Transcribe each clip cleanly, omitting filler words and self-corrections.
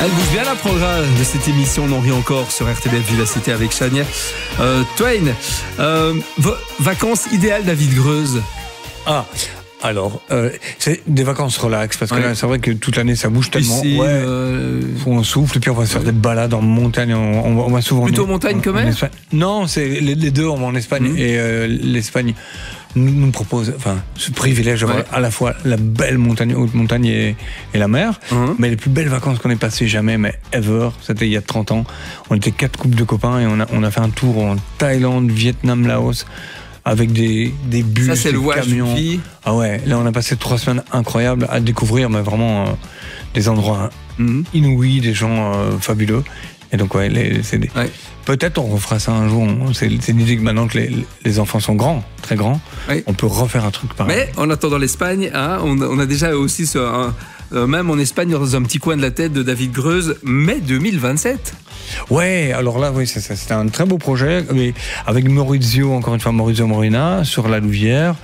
Elle bouge bien la programme de cette émission. On en rit encore sur RTBF Vivacité avec Chania. Twain, vacances idéales David Greuze. Alors, c'est des vacances relax, parce que là, c'est vrai que toute l'année, ça bouge tellement. Faut on souffle, et puis on va se faire des balades en montagne. On va souvent... Plutôt montagne quand même. Non, c'est les deux, on va en Espagne. Et l'Espagne nous propose ce privilège d'avoir à la fois la belle montagne, haute montagne et la mer. Mais les plus belles vacances qu'on ait passées jamais, mais ever, c'était il y a 30 ans. On était 4 couples de copains et on a fait un tour en Thaïlande, Vietnam, Laos, avec des bus, ça, c'est des le camions. Ah ouais, là on a passé 3 semaines incroyables à découvrir, mais vraiment des endroits inouïs, des gens fabuleux. Et donc peut-être on refera ça un jour. C'est l'idée que maintenant que les enfants sont grands, très grands, on peut refaire un truc pareil. Mais en attendant l'Espagne, on a déjà aussi même en Espagne, dans un petit coin de la tête de David Greuze, mai 2027. Ouais, alors là, oui, c'était un très beau projet, mais avec Maurizio, encore une fois, Maurizio Morina, sur la Louvière.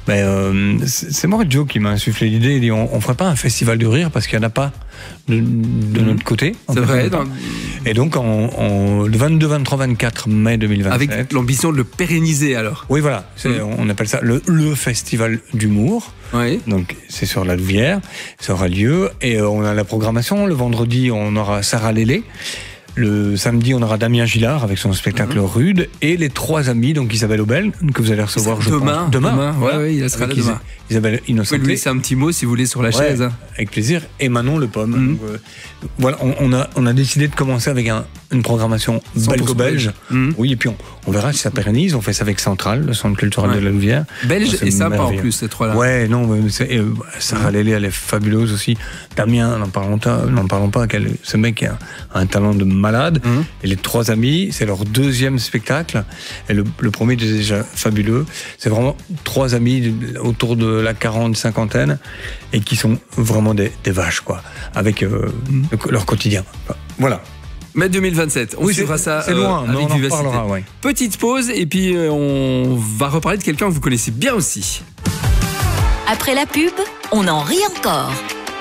C'est Maurizio qui m'a insufflé l'idée. Il dit, on ferait pas un festival du rire parce qu'il n'y en a pas de notre côté. C'est vrai. Et donc, le 22, 23, 24 mai 2027. Avec l'ambition de le pérenniser, alors. Oui, voilà. On appelle ça le festival d'humour. Oui. Donc, c'est sur la Louvière. Ça aura lieu. Et on a la programmation. Le vendredi, on aura Sarah Lélé. Le samedi, on aura Damien Gillard avec son spectacle Rude et les 3 amis, donc Isabelle Aubel, que vous allez recevoir demain. Ouais, il sera là demain. Isabelle Innocente. Vous pouvez lui laisser un petit mot si vous voulez sur la chaise. Avec plaisir. Et Manon Le Pomme. Donc, voilà, on a décidé de commencer avec une programmation belgo-belge. Oui, et puis on verra si ça pérennise. On fait ça avec Central, le centre culturel de la Louvière. Belge et sympa en plus, ces 3-là. Ouais, non, Sarah Lélé, elle est fabuleuse aussi. Damien, n'en parlons pas, ce mec a un talent de malade. Et les 3 amis, c'est leur 2e spectacle. Et le premier est déjà fabuleux. C'est vraiment 3 amis autour de la 40-50aine et qui sont vraiment des vaches, quoi, avec leur quotidien. Voilà. Mai 2027, on suivra ça. C'est loin, mais on en parlera. Petite pause et puis on va reparler de quelqu'un que vous connaissez bien aussi. Après la pub, on en rit encore.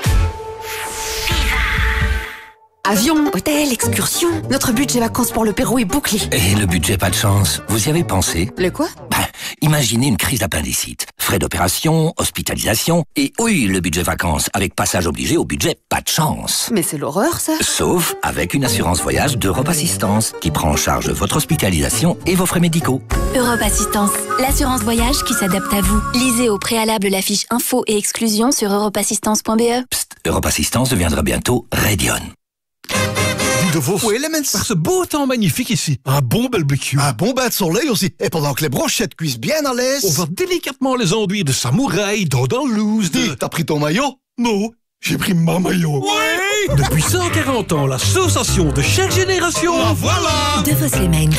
Avion, hôtel, excursion. Notre budget vacances pour le Pérou est bouclé. Et le budget pas de chance, vous y avez pensé? Le quoi? Imaginez une crise d'appendicite. Frais d'opération, hospitalisation, et oui, le budget vacances, avec passage obligé au budget pas de chance. Mais c'est l'horreur, ça. Sauf avec une assurance voyage d'Europe Assistance, qui prend en charge votre hospitalisation et vos frais médicaux. Europe Assistance, l'assurance voyage qui s'adapte à vous. Lisez au préalable la fiche info et exclusion sur europeassistance.be. Psst, Europe Assistance deviendra bientôt Radion. De vos par ce beau temps magnifique ici. Un bon barbecue. Un bon bain de soleil aussi. Et pendant que les brochettes cuisent bien à l'aise, on va délicatement les enduire de samouraï, dans loose. Dis, t'as pris ton maillot? Non, j'ai pris ma maillot. Ouais. Depuis 140 ans, l'association de chaque génération. La voilà. De Vos-les-Mains.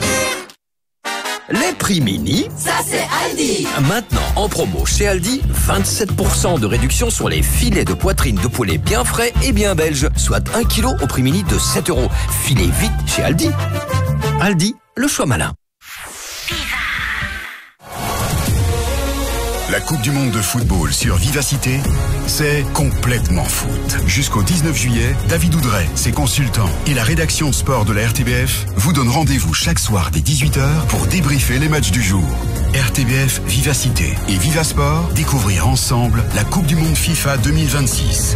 Les prix mini, ça c'est Aldi. Maintenant en promo chez Aldi, 27% de réduction sur les filets de poitrine de poulet bien frais et bien belges, soit 1 kg au prix mini de 7 €. Filez vite chez Aldi. Aldi, le choix malin. La Coupe du Monde de football sur Vivacité, c'est complètement foot. Jusqu'au 19 juillet, David Oudret, ses consultants et la rédaction sport de la RTBF vous donnent rendez-vous chaque soir dès 18h pour débriefer les matchs du jour. RTBF Vivacité et Vivasport, découvrir ensemble la Coupe du Monde FIFA 2026.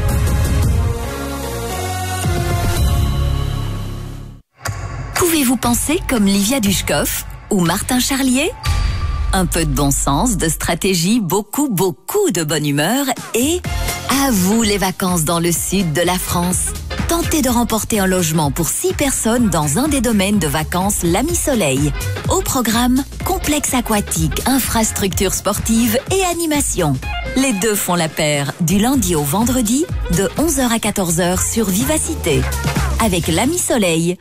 Pouvez-vous penser comme Livia Dushkov ou Martin Charlier? Un peu de bon sens, de stratégie, beaucoup de bonne humeur et à vous les vacances dans le sud de la France. Tentez de remporter un logement pour 6 personnes dans un des domaines de vacances L'Ami Soleil. Au programme, complexe aquatique, infrastructures sportives et animation. Les deux font la paire du lundi au vendredi de 11h à 14h sur Vivacité. Avec L'Ami Soleil.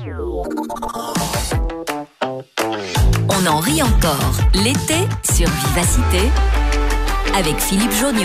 On en rit encore. L'été sur Vivacité avec Philippe Joniot.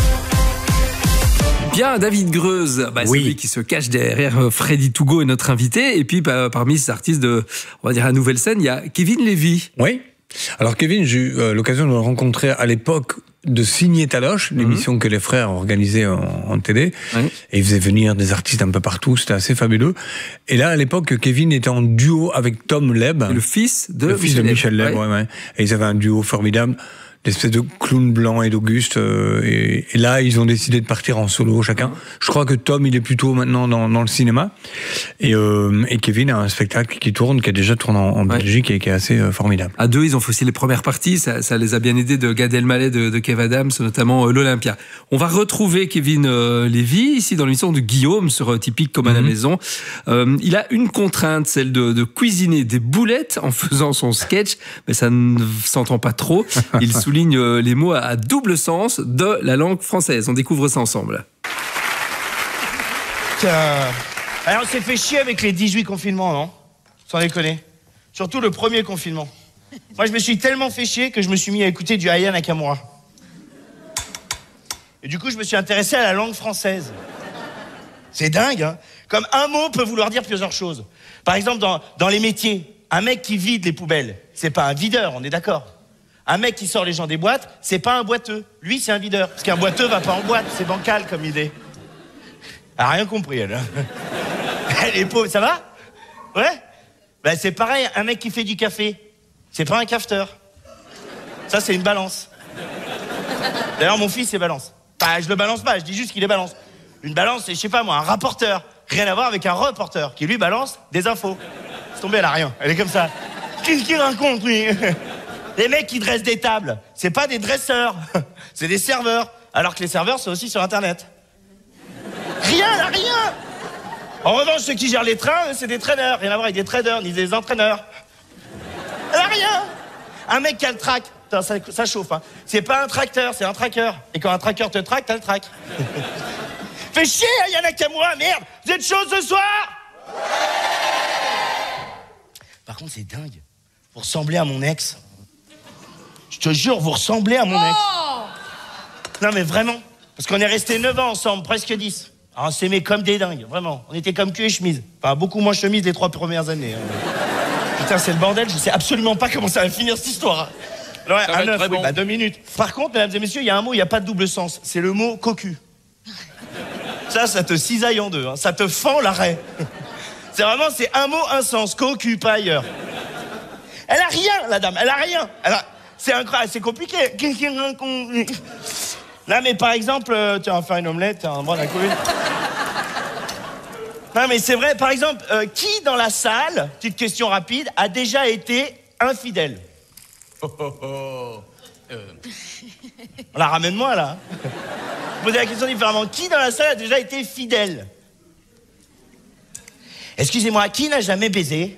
Bien, David Greuze, celui qui se cache derrière Freddy Tougo est notre invité. Et puis parmi ces artistes de, on va dire, la nouvelle scène, il y a Kevin Lévy. Oui. Alors Kevin, j'ai eu l'occasion de le rencontrer à l'époque de Signer Taloche, l'émission que les frères organisaient en télé. Oui. Et ils faisaient venir des artistes un peu partout, c'était assez fabuleux. Et là, à l'époque, Kevin était en duo avec Tom Leb. Le fils de Michel Leb. Ouais. Ouais. Et ils avaient un duo formidable. L'espèce de clown blanc et d'Auguste. Et là, ils ont décidé de partir en solo chacun. Je crois que Tom, il est plutôt maintenant dans le cinéma. Et Kevin a un spectacle qui tourne, qui a déjà tourné en Belgique et qui est assez formidable. À deux, ils ont fait aussi les premières parties. Ça les a bien aidés de Gad Elmaleh, de Kev Adams, notamment l'Olympia. On va retrouver Kevin Lévy ici dans l'émission de Guillaume sur Typique comme à la maison. Il a une contrainte, celle de cuisiner des boulettes en faisant son sketch, mais ça ne s'entend pas trop. Il souligne les mots à double sens de la langue française. On découvre ça ensemble. Alors, on s'est fait chier avec les 18 confinements, non? Sans déconner. Surtout le premier confinement. Moi, je me suis tellement fait chier que je me suis mis à écouter du Aya Nakamura. Et du coup, je me suis intéressé à la langue française. C'est dingue, hein? Comme un mot peut vouloir dire plusieurs choses. Par exemple, dans les métiers, un mec qui vide les poubelles, c'est pas un videur, on est d'accord? Un mec qui sort les gens des boîtes, c'est pas un boiteux. Lui, c'est un videur. Parce qu'un boiteux va pas en boîte, c'est bancal comme idée. Elle a rien compris, elle. Elle est pauvre, ça va? Ouais? Ben, c'est pareil, un mec qui fait du café, c'est pas un cafeteur. Ça, c'est une balance. D'ailleurs, mon fils, c'est balance. Enfin, je le balance pas, je dis juste qu'il est balance. Une balance, c'est, je sais pas moi, un rapporteur. Rien à voir avec un reporter, qui lui balance des infos. C'est tombé, elle a rien. Elle est comme ça. Qu'est-ce qu'il raconte, lui? Les mecs qui dressent des tables, c'est pas des dresseurs, c'est des serveurs. Alors que les serveurs, c'est aussi sur Internet. Rien. En revanche, ceux qui gèrent les trains, c'est des traîneurs. Rien à voir avec des traders, ni des entraîneurs. Elle a rien. Un mec qui a le track, putain, ça chauffe, hein. C'est pas un tracteur, c'est un tracker. Et quand un tracker te traque, t'as le track. Fais chier, Aya Nakamura, merde. Vous êtes chaud ce soir? Par contre, c'est dingue. Vous ressemblez à mon ex. Je te jure, vous ressemblez à mon ex. Non, mais vraiment. Parce qu'on est restés 9 ans ensemble, presque 10. Alors, on s'aimait comme des dingues, vraiment. On était comme cul et chemise. Enfin, beaucoup moins chemise les 3 premières années. Putain, c'est le bordel. Je sais absolument pas comment ça va finir cette histoire. Ouais, un 9, oui, bon. 2 minutes. Par contre, mesdames et messieurs, il y a un mot, il n'y a pas de double sens. C'est le mot cocu. Ça te cisaille en deux. Hein. Ça te fend l'arrêt. C'est un mot, un sens. Cocu, pas ailleurs. Elle a rien, la dame. Elle a rien. C'est incroyable, c'est compliqué. Là, mais par exemple, tu vas faire une omelette, un bras d'un coup. Non, mais c'est vrai, par exemple, qui dans la salle, petite question rapide, a déjà été infidèle? Là, ramène-moi, là. Posez la question différemment. Qui dans la salle a déjà été fidèle? Excusez-moi, qui n'a jamais baisé?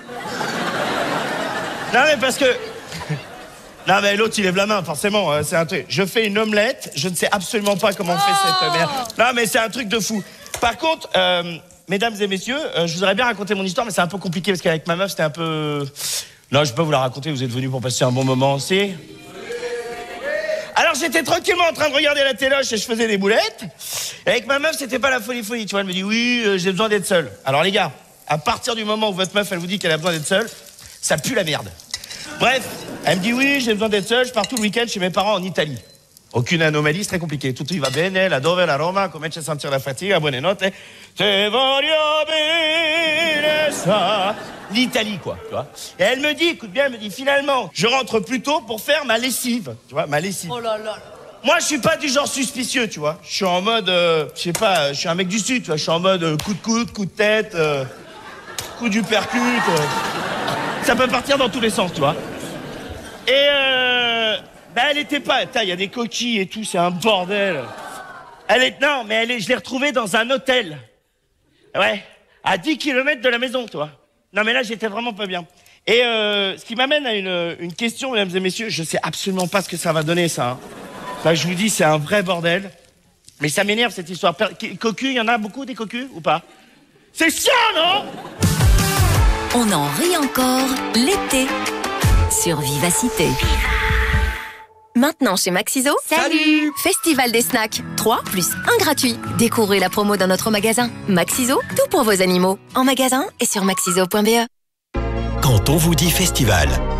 Non, mais parce que... Non, mais l'autre, il lève la main, forcément. C'est un truc. Je fais une omelette, je ne sais absolument pas comment on fait cette merde. Non, mais c'est un truc de fou. Par contre, mesdames et messieurs, je vous aurais bien raconté mon histoire, mais c'est un peu compliqué parce qu'avec ma meuf, c'était un peu... Non, je peux pas vous la raconter, vous êtes venus pour passer un bon moment aussi. Alors, j'étais tranquillement en train de regarder la téloche et je faisais des boulettes. Et avec ma meuf, c'était pas la folie. Tu vois, elle me dit, oui, j'ai besoin d'être seule. Alors, les gars, à partir du moment où votre meuf, elle vous dit qu'elle a besoin d'être seule, ça pue la merde. Bref, elle me dit oui, j'ai besoin d'être seule, je pars tout le week-end chez mes parents en Italie. Aucune anomalie, c'est très compliqué. Tutto va bene, la dove, la Roma, comincia a sentir la fatica, buonanotte. Te voglio bene, ça. L'Italie, quoi, tu vois. Et elle me dit, écoute bien, elle me dit, finalement, je rentre plus tôt pour faire ma lessive. Tu vois, ma lessive. Oh là là. Moi, je suis pas du genre suspicieux, tu vois. Je suis en mode, je sais pas, je suis un mec du Sud, tu vois. Je suis en mode coup de coude, coup de tête, coup du percute. Ça peut partir dans tous les sens, tu vois. Et elle était pas... Il y a des coquilles et tout, c'est un bordel. Non, mais je l'ai retrouvée dans un hôtel. Ouais, à 10 km de la maison, tu vois. Non, mais là, j'étais vraiment pas bien. Et ce qui m'amène à une question, mesdames et messieurs, je sais absolument pas ce que ça va donner, ça. Hein. Là, je vous dis, c'est un vrai bordel. Mais ça m'énerve, cette histoire. Cocu, il y en a beaucoup, des cocus, ou pas? C'est chiant, non? On en rit encore l'été sur Vivacité. Maintenant chez Maxiso, Salut! Festival des snacks, 3 plus 1 gratuit. Découvrez la promo dans notre magasin. Maxiso, tout pour vos animaux. En magasin et sur maxiso.be. Quand on vous dit festival,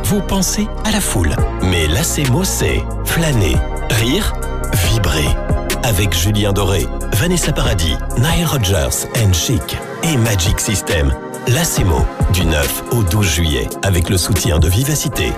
vous pensez à la foule. Mais Lacemo, c'est flâner, rire, vibrer. Avec Julien Doré, Vanessa Paradis, Nile Rodgers and Chic et Magic System. Lacemo, du 9 au 12 juillet, avec le soutien de Vivacité.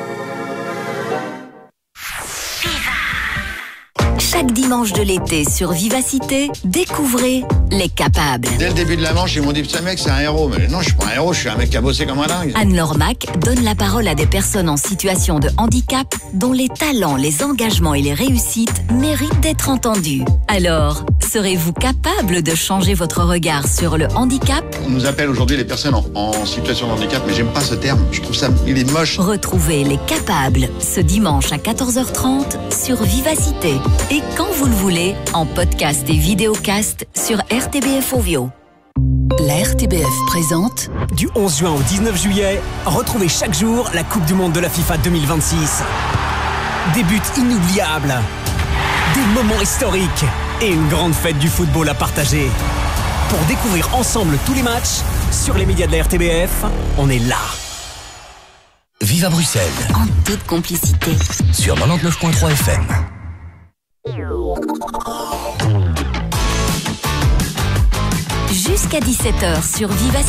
Chaque dimanche de l'été sur Vivacité, découvrez Les Capables. Dès le début de la manche, ils m'ont dit, ce mec, c'est un héros. Mais non, je suis pas un héros, je suis un mec qui a bossé comme un dingue. Anne-Laure Mac donne la parole à des personnes en situation de handicap dont les talents, les engagements et les réussites méritent d'être entendus. Alors, serez-vous capable de changer votre regard sur le handicap? On nous appelle aujourd'hui les personnes en situation de handicap, mais j'aime pas ce terme. Je trouve ça, il est moche. Retrouvez Les Capables ce dimanche à 14h30 sur Vivacité. Et quand vous le voulez, en podcast et vidéocast sur RTBF Ovio. La RTBF présente du 11 juin au 19 juillet, retrouvez chaque jour la Coupe du Monde de la FIFA 2026. Des buts inoubliables, des moments historiques et une grande fête du football à partager. Pour découvrir ensemble tous les matchs, sur les médias de la RTBF, on est là. Vive à Bruxelles. En toute complicité. Sur 99.3 FM. Jusqu'à 17h sur Vivacité.